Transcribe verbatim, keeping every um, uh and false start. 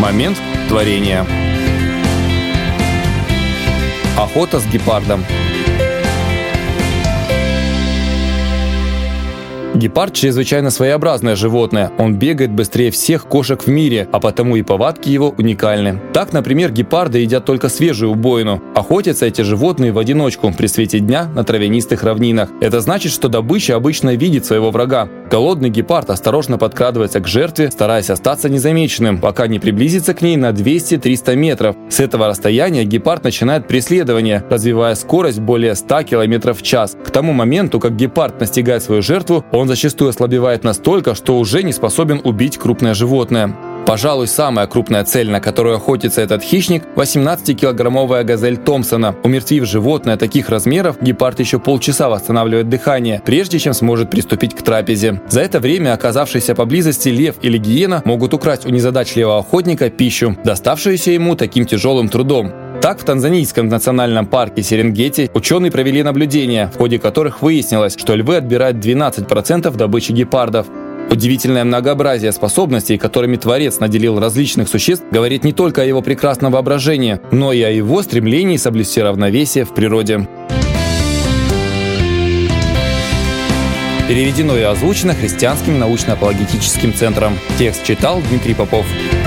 Момент творения. Охота с гепардом. Гепард чрезвычайно своеобразное животное. Он бегает быстрее всех кошек в мире, а потому и повадки его уникальны. Так, например, гепарды едят только свежую убоину. Охотятся эти животные в одиночку при свете дня на травянистых равнинах. Это значит, что добыча обычно видит своего врага. Голодный гепард осторожно подкрадывается к жертве, стараясь остаться незамеченным, пока не приблизится к ней на двести-триста метров. С этого расстояния гепард начинает преследование, развивая скорость более ста километров в час. К тому моменту, как гепард настигает свою жертву, он зачастую ослабевает настолько, что уже не способен убить крупное животное. Пожалуй, самая крупная цель, на которую охотится этот хищник – восемнадцатикилограммовая газель Томпсона. Умертвив животное таких размеров, гепард еще полчаса восстанавливает дыхание, прежде чем сможет приступить к трапезе. За это время оказавшиеся поблизости лев или гиена могут украсть у незадачливого охотника пищу, доставшуюся ему таким тяжелым трудом. Так, в Танзанийском национальном парке Серенгети ученые провели наблюдения, в ходе которых выяснилось, что львы отбирают двенадцать процентов добычи гепардов. Удивительное многообразие способностей, которыми Творец наделил различных существ, говорит не только о его прекрасном воображении, но и о его стремлении соблюсти равновесие в природе. Переведено и озвучено Христианским научно-апологетическим центром. Текст читал Дмитрий Попов.